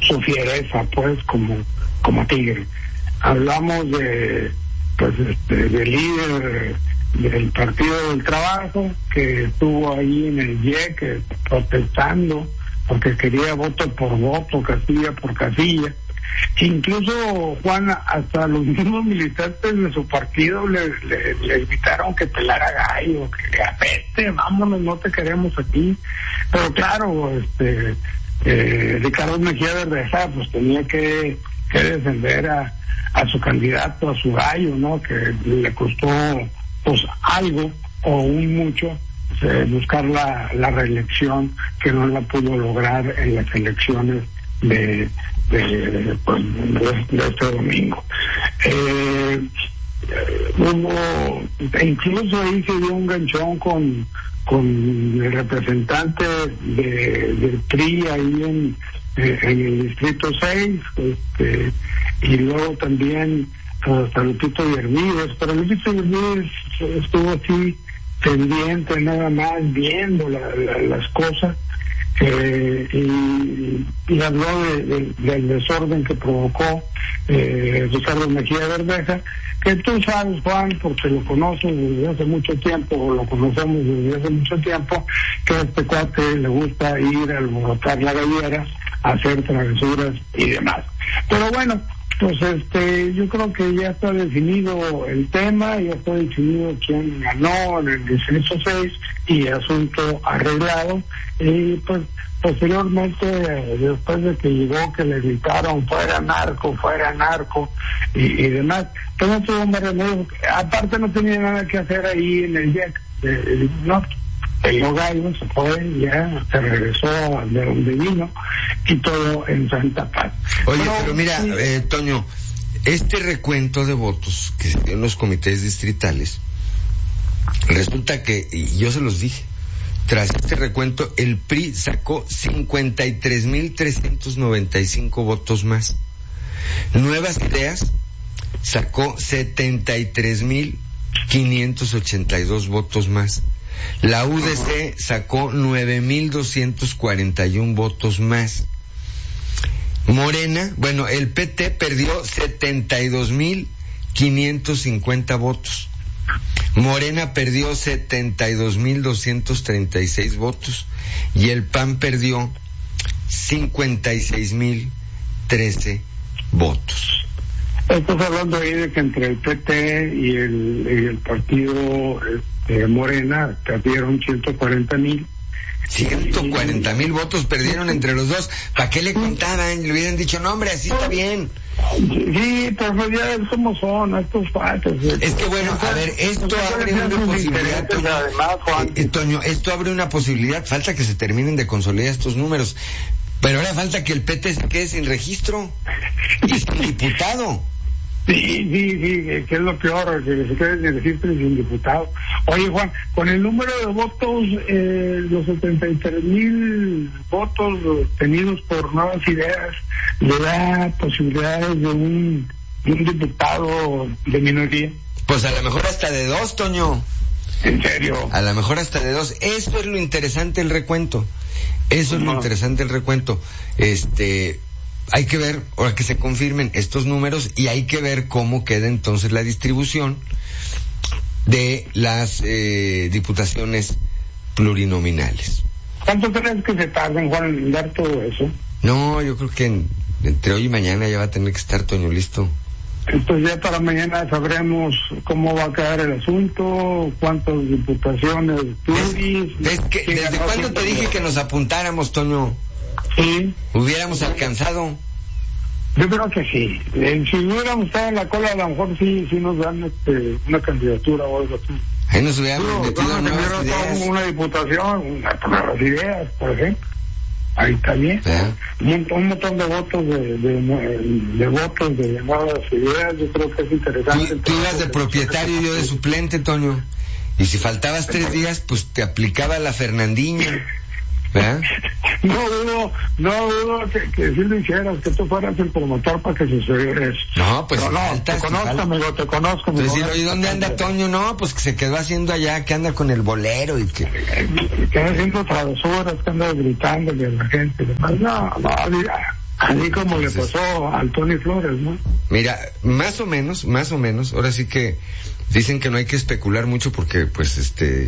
fiereza, pues, como tigre. Hablamos de líder del Partido del Trabajo, que estuvo ahí en el IEC protestando porque quería voto por voto, casilla por casilla. Incluso, Juan, hasta los mismos militantes de su partido le invitaron que pelara gallo, que apete, vámonos, no te queremos aquí. Pero claro, Ricardo Mejía Verdeja pues tenía que defender a su candidato, a su gallo, ¿no? Que le costó pues algo o un mucho buscar la reelección, que no la pudo lograr en las elecciones de este domingo. Incluso ahí se dio un ganchón con el representante del PRI ahí en el distrito 6, y luego también hasta Lupito Yermídez, pero Lupito Yermídez estuvo así pendiente, nada más viendo las cosas, y habló del desorden que provocó Ricardo Mejía Verdeja, que tú sabes, Juan, porque lo conoces desde hace mucho tiempo, o lo conocemos desde hace mucho tiempo, que a este cuate le gusta ir a alborotar la gallera, a hacer travesuras y demás. Pero bueno, pues yo creo que ya está definido el tema, ya está definido quién ganó en el distrito 6 y asunto arreglado. Y pues posteriormente, después de que llegó, que le gritaron fuera narco y demás, pues no tuvo más remedio. Aparte no tenía nada que hacer ahí en el IEC, no. El gallo se fue, ya se regresó de donde vino, y todo en santa paz. Oye, pero mira, Toño, este recuento de votos que se dio en los comités distritales, resulta que, y yo se los dije, tras este recuento, el PRI sacó 53,395 votos más. Nuevas Ideas sacó 73,582 votos más. La UDC sacó 9,241 votos más. Morena, bueno, el PT perdió 72,550 votos. Morena perdió 72,236 votos. Y el PAN perdió 56,013 votos. Estás hablando ahí de que entre el PT y el partido Morena perdieron 140,000. 140,000 votos perdieron entre los dos. ¿Para qué le contaban? Le hubieran dicho, no, hombre, así está bien. Sí, pero ya ves cómo son estos fatos. Es que bueno, a ver, esto abre una posibilidad, Toño, esto abre una posibilidad. Falta que se terminen de consolidar estos números, pero ahora falta que el PT se quede sin registro y sin diputado. Sí, que es lo peor, que se quede sin registro y sin diputado. Oye, Juan, con el número de votos, los 73,000 votos obtenidos por Nuevas Ideas, le da posibilidades de un diputado de minoría. Pues a lo mejor hasta de 2, Toño. ¿En serio? A lo mejor hasta de 2. Eso es lo interesante del recuento. Lo interesante del recuento. Hay que ver, ahora que se confirmen estos números, y hay que ver cómo queda entonces la distribución de las diputaciones plurinominales. ¿Cuánto crees que se tarden, Juan, en dar todo eso? No, yo creo que entre hoy y mañana ya va a tener que estar, Toño, listo. Entonces ya para mañana sabremos cómo va a quedar el asunto, cuántas diputaciones pluris. ¿Desde cuándo te dije que nos apuntáramos, Toño? Sí. ¿Hubiéramos alcanzado? Yo creo que sí. Si hubiéramos estado en la cola, a lo mejor sí nos dan una candidatura o algo así. Ahí nos hubiéramos metido en Nuevas Ideas. Una diputación, Nuevas Ideas, por ejemplo. Ahí está bien. Un montón de votos de votos de Nuevas Ideas. Yo creo que es interesante. Tú ibas de propietario y yo de suplente, Toño. Y si faltabas 3 días, pues te aplicaba la Fernandinha. ¿Verdad? No dudo que si lo hicieras, que tú fueras el promotor para que sucediera eso. No, pues pero te conozco, amigo, te conozco. Entonces, ¿y dónde anda Toño? No, pues que se quedó haciendo allá, que anda con el bolero y que anda haciendo travesuras, que anda gritándole a la gente. No, Así como le pasó al Tony Flores, ¿no? Mira, más o menos, ahora sí que dicen que no hay que especular mucho porque, pues,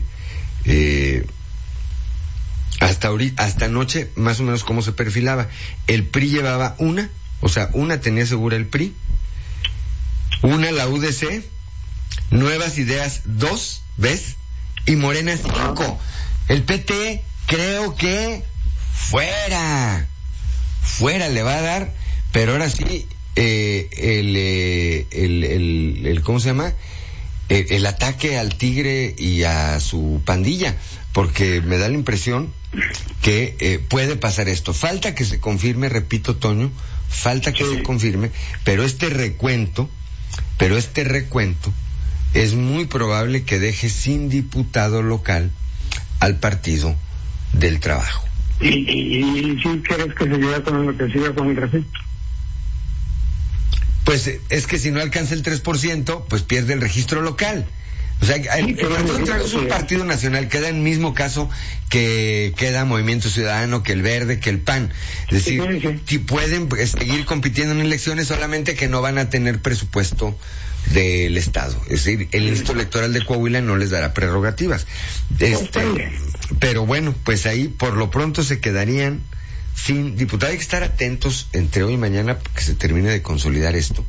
hasta anoche, más o menos cómo se perfilaba. El PRI llevaba una tenía segura el PRI, una la UDC, Nuevas Ideas 2, ¿ves? Y Morena 5. El PT, creo que fuera le va a dar, pero ahora sí, ¿cómo se llama? El ataque al tigre y a su pandilla, porque me da la impresión que puede pasar esto. Falta que se confirme, repito, Toño, se confirme, pero este recuento es muy probable que deje sin diputado local al Partido del Trabajo. ¿Y si quieres que siga con el registro? Pues es que si no alcanza el 3%, pues pierde el registro local. O sea, el Partido del Trabajo es un partido nacional, queda en el mismo caso que queda Movimiento Ciudadano, que el Verde, que el PAN. Es decir, pueden seguir compitiendo en elecciones, solamente que no van a tener presupuesto del Estado. Es decir, el Instituto Electoral de Coahuila no les dará prerrogativas. Pero bueno, pues ahí por lo pronto se quedarían sin diputado. Hay que estar atentos entre hoy y mañana que se termine de consolidar esto.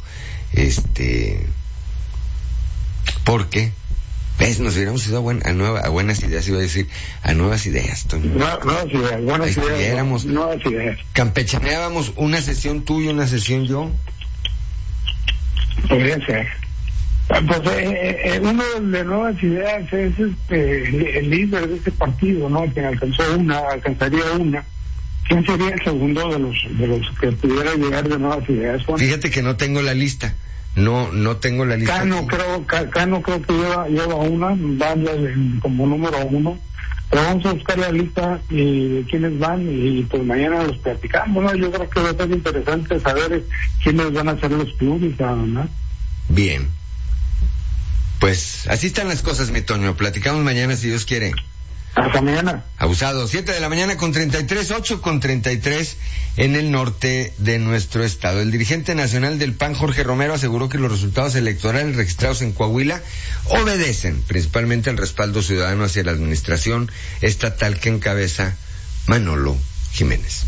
Porque nos hubiéramos ido a buenas ideas, iba a decir, a nuevas ideas, Toño. Nuevas ideas. Campechaneábamos una sesión tú y una sesión yo. Podría ser. Pues uno de nuevas ideas es el líder de este partido, ¿no? Que alcanzaría una. ¿Quién sería el segundo de los que pudiera llegar de nuevas ideas, Juan? Fíjate que no tengo la lista. No tengo la lista. Cano creo que lleva una, van como número 1. Pero vamos a buscar la lista de quiénes van y pues mañana los platicamos, ¿no? Yo creo que va a ser interesante saber quiénes van a ser los clubes, ¿no? Bien. Pues así están las cosas, mi Toño. Platicamos mañana si Dios quiere. Hasta mañana. Abusado, 7 de la mañana con 33, 8 con 33 en el norte de nuestro estado. El dirigente nacional del PAN, Jorge Romero, aseguró que los resultados electorales registrados en Coahuila obedecen principalmente al respaldo ciudadano hacia la administración estatal que encabeza Manolo Jiménez.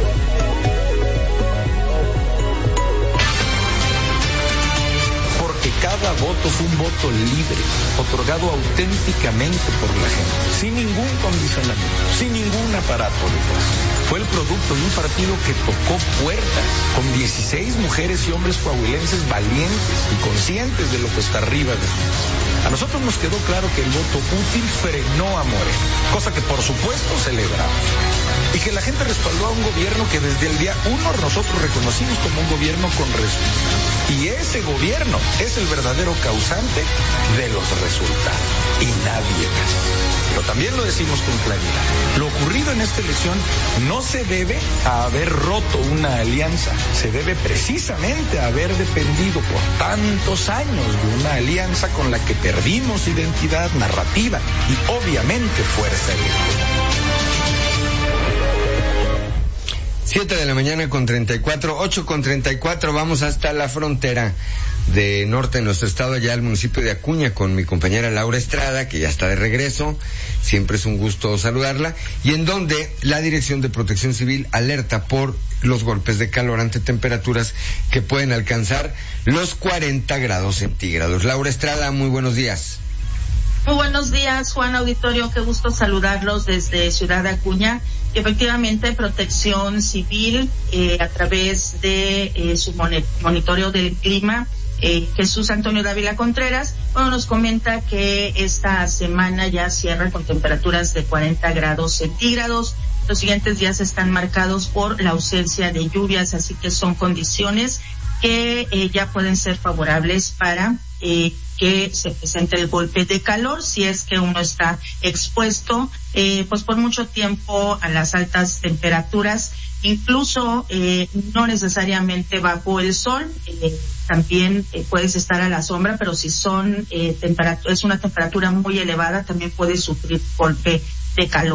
Cada voto fue un voto libre, otorgado auténticamente por la gente, sin ningún condicionamiento, sin ningún aparato detrás. Fue el producto de un partido que tocó puertas, con 16 mujeres y hombres coahuilenses valientes y conscientes de lo que está arriba de nosotros. A nosotros nos quedó claro que el voto útil frenó a Morena, cosa que por supuesto celebramos. Y que la gente respaldó a un gobierno que desde el día 1 nosotros reconocimos como un gobierno con resultados. Y ese gobierno es el verdadero causante de los resultados y nadie más. Pero también lo decimos con claridad. Lo ocurrido en esta elección no se debe a haber roto una alianza, se debe precisamente a haber dependido por tantos años de una alianza con la que perdimos identidad, narrativa y obviamente fuerza electoral. 7 de la mañana con 34, 8 con 34, vamos hasta la frontera de norte de nuestro estado, allá al municipio de Acuña, con mi compañera Laura Estrada, que ya está de regreso, siempre es un gusto saludarla, y en donde la Dirección de Protección Civil alerta por los golpes de calor ante temperaturas que pueden alcanzar los 40 grados centígrados. Laura Estrada, muy buenos días. Muy buenos días, Juan Auditorio, qué gusto saludarlos desde Ciudad de Acuña. Efectivamente, Protección Civil, a través de su monitoreo del clima, Jesús Antonio Dávila Contreras, nos comenta que esta semana ya cierra con temperaturas de 40 grados centígrados. Los siguientes días están marcados por la ausencia de lluvias, así que son condiciones que ya pueden ser favorables para que se presente el golpe de calor si es que uno está expuesto pues por mucho tiempo a las altas temperaturas, incluso no necesariamente bajo el sol, también puedes estar a la sombra, pero si es una temperatura muy elevada también puedes sufrir golpe de calor.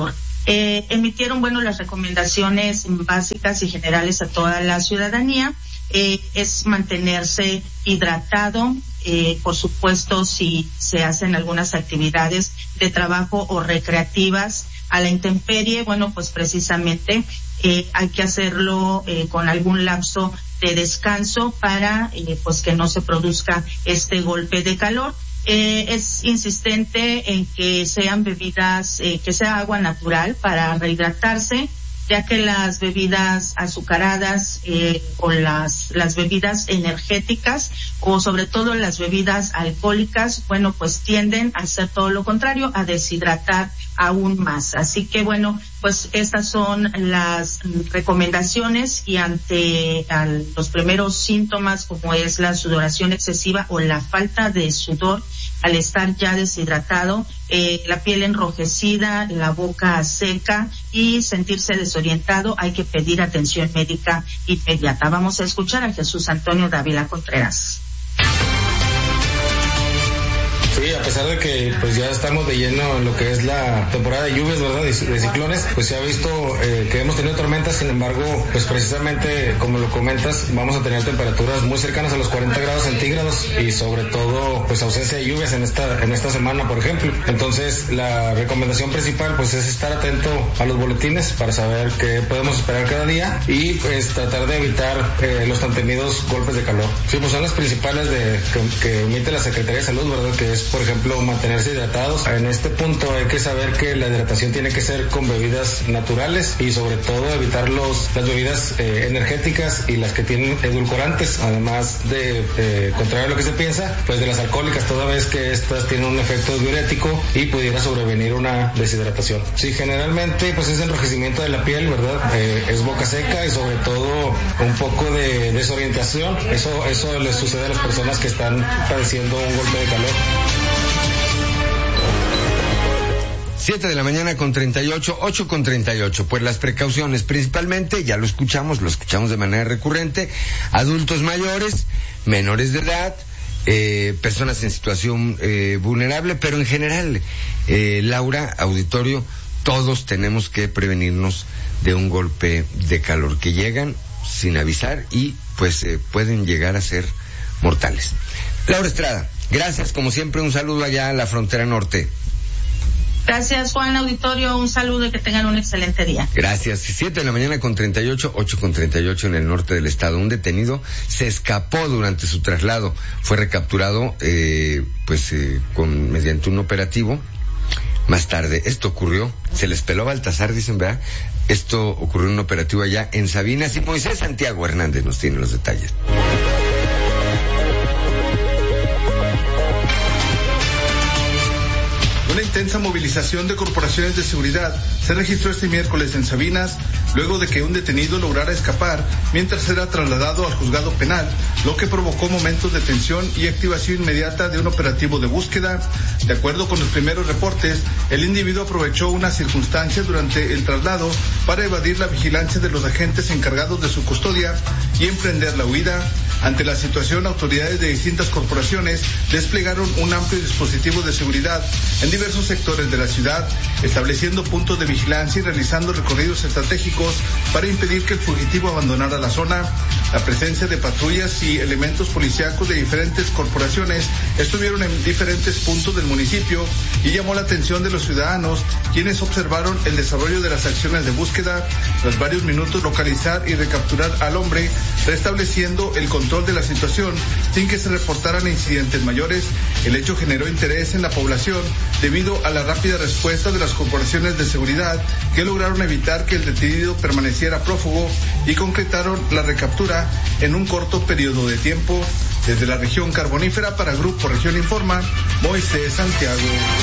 emitieron, las recomendaciones básicas y generales a toda la ciudadanía. Es mantenerse hidratado, por supuesto, si se hacen algunas actividades de trabajo o recreativas a la intemperie, pues precisamente hay que hacerlo con algún lapso de descanso para que no se produzca este golpe de calor. Es insistente en que sean bebidas, que sea agua natural para rehidratarse, ya que las bebidas azucaradas o las bebidas energéticas o sobre todo las bebidas alcohólicas, tienden a hacer todo lo contrario, a deshidratar aún más. Así que estas son las recomendaciones y ante los primeros síntomas como es la sudoración excesiva o la falta de sudor al estar ya deshidratado, la piel enrojecida, la boca seca y sentirse desorientado, hay que pedir atención médica inmediata. Vamos a escuchar a Jesús Antonio Dávila Contreras. Sí, a pesar de que ya estamos de lleno en lo que es la temporada de lluvias, ¿verdad? De ciclones, se ha visto que hemos tenido tormentas, sin embargo, precisamente como lo comentas, vamos a tener temperaturas muy cercanas a los 40 grados centígrados y sobre todo ausencia de lluvias en esta semana, por ejemplo. Entonces, la recomendación principal es estar atento a los boletines para saber qué podemos esperar cada día y tratar de evitar los tan temidos golpes de calor. Sí, son las principales que emite la Secretaría de Salud, ¿verdad? Que es, por ejemplo, mantenerse hidratados. En este punto hay que saber que la hidratación tiene que ser con bebidas naturales y sobre todo evitar las bebidas energéticas y las que tienen edulcorantes, además de, contrario a lo que se piensa, de las alcohólicas, toda vez que estas tienen un efecto diurético y pudiera sobrevenir una deshidratación. Sí, generalmente es enrojecimiento de la piel, ¿verdad? Es boca seca y sobre todo un poco de desorientación. Eso les sucede a las personas que están padeciendo un golpe de calor. 7 de la mañana con 38, 8 con 38. Pues las precauciones, principalmente, ya lo escuchamos de manera recurrente, adultos mayores, menores de edad, personas en situación vulnerable, pero en general, Laura, auditorio, todos tenemos que prevenirnos de un golpe de calor que llegan sin avisar y pueden llegar a ser mortales. Laura Estrada, gracias, como siempre, un saludo allá a la frontera norte. Gracias, Juan, auditorio, un saludo y que tengan un excelente día. Gracias. 7 de la mañana con 38, 8 con 38 en el norte del estado. Un detenido se escapó durante su traslado. Fue recapturado, mediante un operativo. Más tarde, esto ocurrió, se les peló Baltasar, dicen, ¿verdad? Esto ocurrió en un operativo allá en Sabinas y Moisés Santiago Hernández nos tiene los detalles. Una intensa movilización de corporaciones de seguridad se registró este miércoles en Sabinas, luego de que un detenido lograra escapar mientras era trasladado al juzgado penal, lo que provocó momentos de tensión y activación inmediata de un operativo de búsqueda. De acuerdo con los primeros reportes, el individuo aprovechó una circunstancia durante el traslado para evadir la vigilancia de los agentes encargados de su custodia y emprender la huida. Ante la situación, autoridades de distintas corporaciones desplegaron un amplio dispositivo de seguridad en diversos sectores de la ciudad, estableciendo puntos de vigilancia y realizando recorridos estratégicos para impedir que el fugitivo abandonara la zona. La presencia de patrullas y elementos policíacos de diferentes corporaciones estuvieron en diferentes puntos del municipio y llamó la atención de los ciudadanos, quienes observaron el desarrollo de las acciones de búsqueda. Tras varios minutos localizar y recapturar al hombre, restableciendo el control de la situación sin que se reportaran incidentes mayores. El hecho generó interés en la población debido a la rápida respuesta de las corporaciones de seguridad que lograron evitar que el detenido permaneciera prófugo y concretaron la recaptura en un corto periodo de tiempo. Desde la región carbonífera para Grupo Región Informa, Moisés Santiago.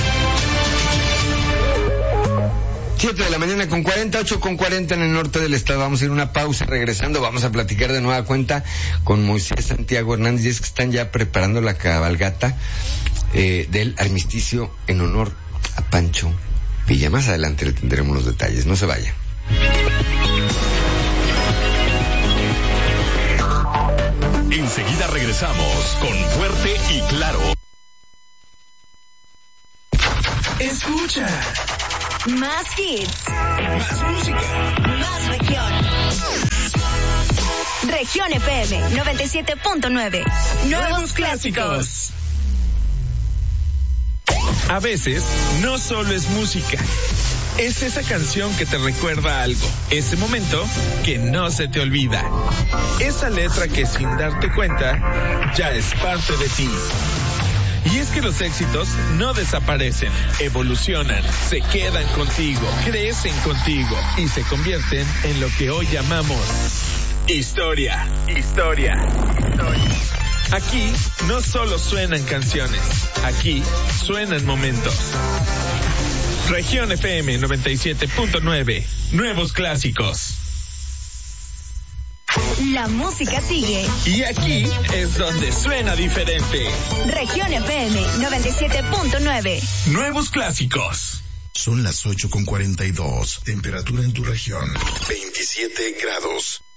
7 de la mañana con 48 con 40 en el norte del estado. Vamos a ir a una pausa. Regresando vamos a platicar de nueva cuenta con Moisés Santiago Hernández. Y es que están ya preparando la cabalgata del armisticio en honor a Pancho Villa. Más adelante le tendremos los detalles. No se vaya. Enseguida regresamos con Fuerte y Claro. Escucha. Más hits. Más música. Más región. Región FM 97.9. Nuevos clásicos. A veces, no solo es música. Es esa canción que te recuerda algo. Ese momento que no se te olvida. Esa letra que sin darte cuenta, ya es parte de ti. Y es que los éxitos no desaparecen, evolucionan, se quedan contigo, crecen contigo y se convierten en lo que hoy llamamos historia. Aquí no solo suenan canciones, aquí suenan momentos. Región FM 97.9, nuevos clásicos. La música sigue. Y aquí es donde suena diferente. Región FM 97.9. Nuevos clásicos. Son las 8:42. Temperatura en tu región, 27 grados.